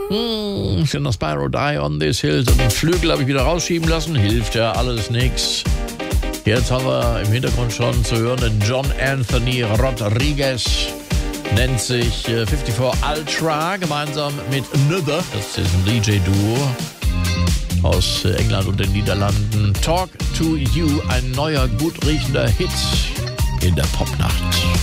Sind noch Spyro Die on this Hill. Den Flügel habe ich wieder rausschieben lassen. Hilft ja alles nix. Jetzt haben wir im Hintergrund schon zu hören den John Anthony Rodriguez. Nennt sich 54 Ultra gemeinsam mit Nuther. Das ist ein DJ-Duo aus England und den Niederlanden. Talk to You, ein neuer, gut riechender Hit in der Popnacht.